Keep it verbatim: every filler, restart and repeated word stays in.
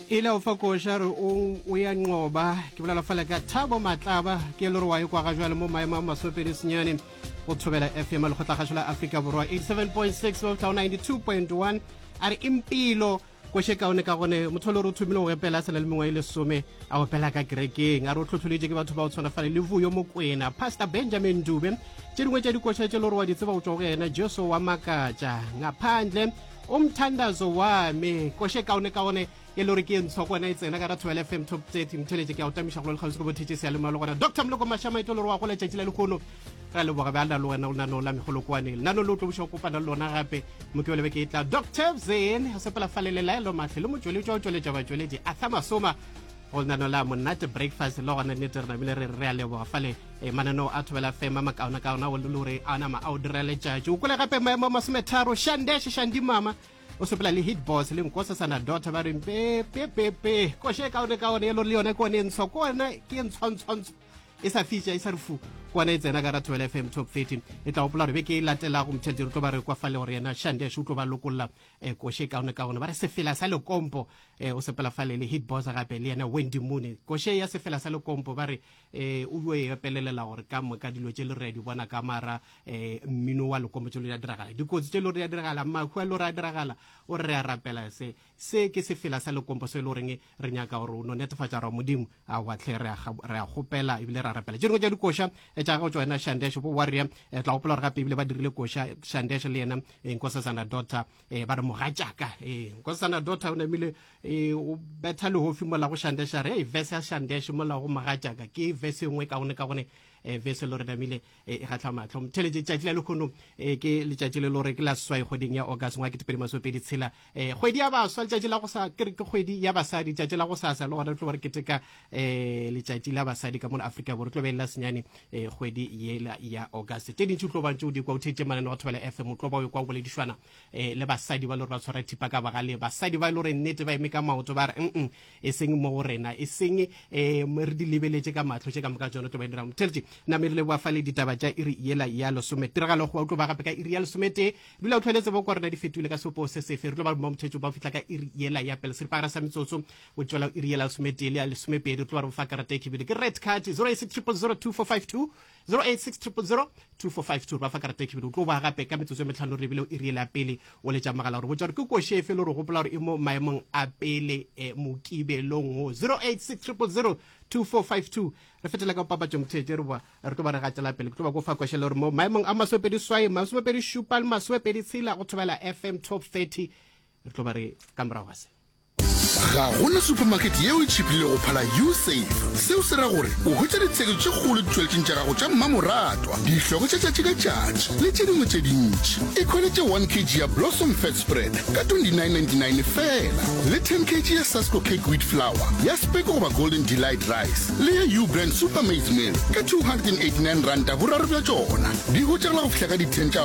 ila o fa kosha re o ya nqoba ke bolela fela ka Thabo Matlaba ke le re wa ikwa ga jwale mo maemo a masopedi senyane go thobela F M le go tlhagashola Africa Borwa eighty-seven point six mo ninety-two point one are impilo go sheka one ka gone motholo re thumile go epela sela le mengwe ile some a go pela ka grekeng a re tlhotlholetse ke batho ba o tshwana fale le vuyo mo kwena Pastor Benjamin Dube tse dingwe tse di kosha tse le re wa di tseba go tswa go ena Jesu wa Makaja ngaphandle umthandazo wami koshe kaone kaone yelori ke ntso kona itsena ka twelve F M top thirty mtheletse ke auta misha go le khalse go bothetse se ya le malo gona Doctor Mloko Mashama itolo wa go le tšatši le lekgono ga le boga ba la lona una no la megolo kwane nano lo tlo busho kopana lona gape mo ke le be ke tla Doctor Zen ha se pela falelela lo mahle lo mo tšwele tšo tšwele tšaba tšwele di a thama soma go nano la monate breakfast lo gona neter na bile re re a le boga fale e manano a thobela fema makaona kaona o lo re ana ma a o direle tšatši o kole gape maemo masometharo shandeshe shandi mama o sepela le hit boss le nkosa sana daughter ba re pe pe pe pe ko she ka one ka one lo le yone ko ne ntso ko na ke ntshontsho e sa feature e sa rufu ko na itsena ka twelve F M top thirteen e tla opla re be ke latela go mthedi re tlo ba re kwa fale gore yena shande shu tlo ba lokolla e ko she ka one ka one ba re se fela sa le kompo e o sepela fale le hit boss gape le yena Wendy Moon ko she ya se fela sa le kompo ba re e o bue e pelelela gore ka mo ka dilo tse le re di bona ka mara e mmino wa le kompo tse le ya diragala dikotsi tse le re ya diragala ma khwa le ra diragala o re ya rapela se se ke se fela sa le kompo se le reng re nyaka gore o no netefatsa ra modimo a wa tle re a gopela ibile ra rapela jeno ja dikosha e tsa go tswana shandeshe bo warrior e tla opela ga pebile ba dirile kosha shandeshe le yena e nkosa sana daughter e ba re mogajaka e nkosa sana daughter o nemile e o betha le ho fimola go shandeshe re e verse ya shandeshe mo la go mogajaka ke verse engwe ka one ka gone e verse lo re namile e gatla matlo mtheleje tšatši le khono e ke le tšatši le lore ke la swai goding ya August ngwa ke tepedi masopedi tshela e kgwedi ya ba swa tšatši la go sa ke ke kgwedi ya basadi tšatši la go sa sa le gona tlo re keteka e le tšatši la basadi ka mo Africa Borwa tlo be la senyane e kgwedi yela ya August tedi tšutlo ba tšudi kwa uthete manane go thwela F M tlo ba kwa go le dishwana e le basadi ba le ba tshwara thipa ka ba ga le basadi ba le re nnete ba emeka maoto ba re mm e seng mo rena e seng e mo re di lebeletse ka matlo tse ka moka tsona tlo ba dira mtheleje na me le wa fale ditaba tša iri yela ya lo some tiragalo go tlo ba gape ka iri ya lo somete bila o tlholetse bo korena di fetule ka sopo se se fe re tlo ba mo mthetso ba fitla ka iri yela ya pele se para sa metsotso o tšwela iri yela lo somete le ya le somepedi tlo ba re fa karata ke bile ke red card zero eight six zero zero two four five two zero eight six zero zero two four five two ba fa karata ke bile o tlo ba gape ka metsotso metlhano re bile iri yela pele o le tša magala gore bo tšwa re ke ko shefe le re gopola gore e mo maemong a pele e mokibelong zero eight six zero zero two four five two re fetela ka papa jomthete re ba re tlo ba re gatela pele tlo ba go fa kwashela gore mo maemong a masopedi swai masopedi shupal masopedi tshila go thobela F M top thirty re tlo ba re kamera wa se ga gona supermarket yeo e tšhipile go phala Usave seo se ra gore o hwetša ditsheko tše kgolo ditšweletšeng tša gago tša mmamoratwa dihloko tša tšatši ka tšatši le tše dingwe tše dintši e khweletše one kilogram ya Blossom Fat Spread ka twenty-nine ninety-nine fela le ten kilogram ya Sasco Cake Wheat Flour ya Speko goba Golden Delight Rice le ya U-Brand Super Maize Meal ka two hundred eighty-nine rand boraro bja tšona di hwetšagala go fihla ka di ten